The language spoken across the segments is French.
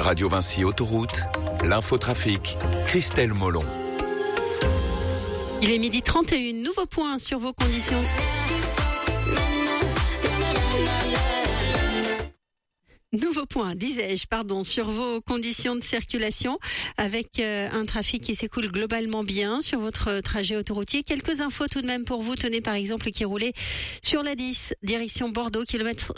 Radio Vinci Autoroute, l'infotrafic, Christelle Molon. Il est 12h31, nouveau point sur vos conditions. Nouveau point, disais-je, sur vos conditions de circulation avec un trafic qui s'écoule globalement bien sur votre trajet autoroutier. Quelques infos tout de même pour vous. Tenez par exemple qui roulait sur la 10, direction Bordeaux, kilomètre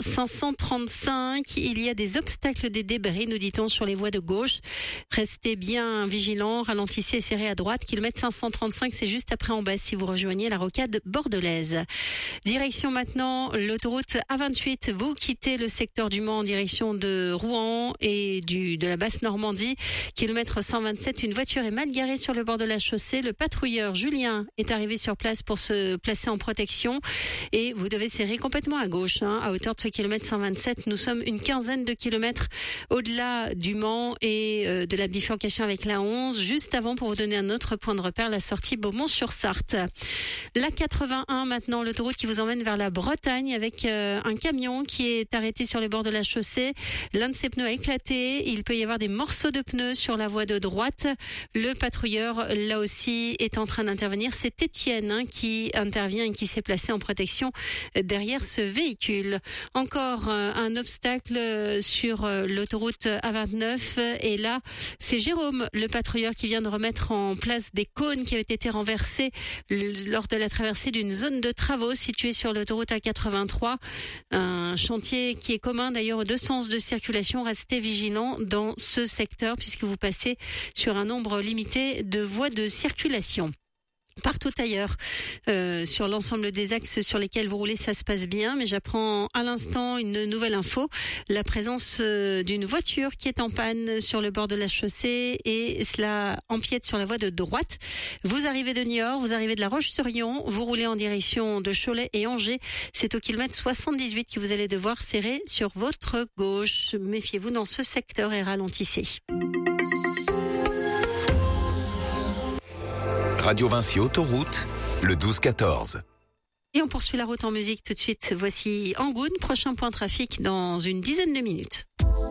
535. Il y a des obstacles, des débris, nous dit-on, sur les voies de gauche. Restez bien vigilants, ralentissez et serrez à droite. Kilomètre 535, c'est juste après en bas si vous rejoignez la rocade bordelaise. Direction maintenant l'autoroute A28. Vous quittez le secteur du Mans en direction de Rouen et de la Basse-Normandie. Kilomètre 127, une voiture est mal garée sur le bord de la chaussée. Le patrouilleur Julien est arrivé sur place pour se placer en protection et vous devez serrer complètement à gauche, à hauteur de ce kilomètre 127. Nous sommes une quinzaine de kilomètres au-delà du Mans et de la bifurcation avec la 11, juste avant pour vous donner un autre point de repère, la sortie Beaumont-sur-Sarthe. La 81 maintenant, l'autoroute qui vous emmène vers la Bretagne avec un camion qui est arrêté sur les bords de la chaussée. L'un de ses pneus a éclaté. Il peut y avoir des morceaux de pneus sur la voie de droite. Le patrouilleur, là aussi, est en train d'intervenir. C'est Étienne qui intervient et qui s'est placé en protection derrière ce véhicule. Encore un obstacle sur l'autoroute A29. Et là, c'est Jérôme, le patrouilleur, qui vient de remettre en place des cônes qui avaient été renversés lors de la traversée d'une zone de travaux située sur l'autoroute A83. Un chantier qui est commun d'ailleurs aux deux sens de circulation. Restez vigilants dans ce secteur puisque vous passez sur un nombre limité de voies de circulation. Partout ailleurs, sur l'ensemble des axes sur lesquels vous roulez, ça se passe bien. Mais j'apprends à l'instant une nouvelle info. La présence d'une voiture qui est en panne sur le bord de la chaussée et cela empiète sur la voie de droite. Vous arrivez de Niort, vous arrivez de la Roche-sur-Yon, vous roulez en direction de Cholet et Angers. C'est au kilomètre 78 que vous allez devoir serrer sur votre gauche. Méfiez-vous dans ce secteur et ralentissez. Radio Vinci Autoroute, le 12-14. Et on poursuit la route en musique tout de suite. Voici Angoune, prochain point trafic dans une dizaine de minutes.